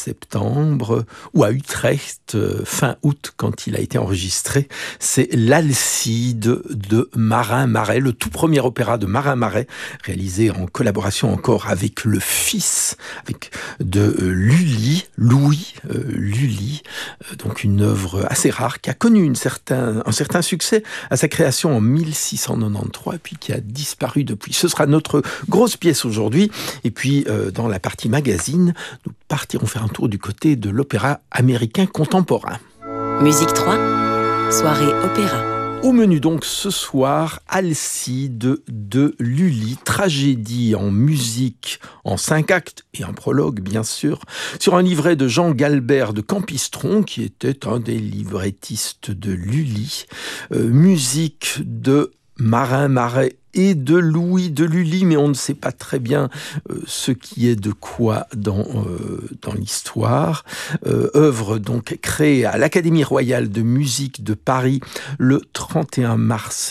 septembre, ou à Utrecht, fin août, quand il a été enregistré. C'est l'Alcide de Marin Marais, le tout premier opéra de Marin Marais, réalisé en collaboration encore avec le fils, avec de Lully, Louis Lully, donc une œuvre assez rare qui a connu un certain succès à sa création en 1693 et puis qui a disparu depuis. Ce sera notre grosse pièce aujourd'hui. Et puis, dans la partie magazine, nous partirons faire un tour du côté de l'opéra américain contemporain. Musique 3, soirée opéra. Au menu donc ce soir, Alcide de Lully, tragédie en musique en 5 actes et un prologue bien sûr, sur un livret de Jean Galbert de Campistron, qui était un des librettistes de Lully, musique de Marin Marais et de Louis de Lully, mais on ne sait pas très bien ce qui est de quoi dans l'histoire. Œuvre donc créée à l'Académie royale de musique de Paris le 31 mars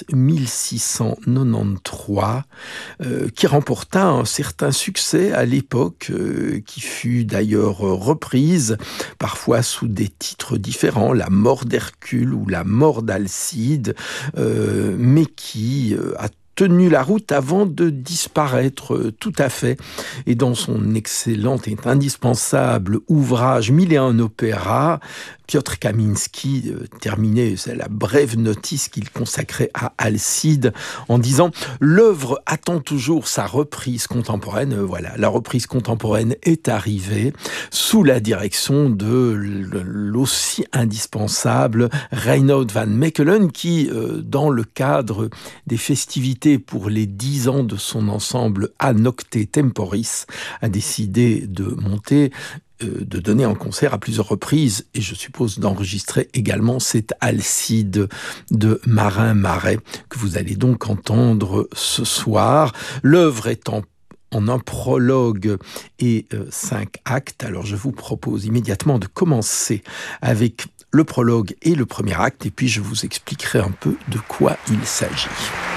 1693, qui remporta un certain succès à l'époque, qui fut d'ailleurs reprise, parfois sous des titres différents, La mort d'Hercule ou La mort d'Alcide, mais qui a tenu la route avant de disparaître tout à fait. Et dans son excellent et indispensable ouvrage 1001 opéras, Piotr Kaminski terminait la brève notice qu'il consacrait à Alcide en disant « L'œuvre attend toujours sa reprise contemporaine ». Voilà, la reprise contemporaine est arrivée sous la direction de l'aussi indispensable Reinoud van Mechelen, qui, dans le cadre des festivités pour les 10 ans de son ensemble A Nocte Temporis, a décidé de donner un concert à plusieurs reprises, et je suppose d'enregistrer également cet Alcide de Marin Marais, que vous allez donc entendre ce soir. L'œuvre est en un prologue et 5 actes. Alors je vous propose immédiatement de commencer avec le prologue et le premier acte, et puis je vous expliquerai un peu de quoi il s'agit.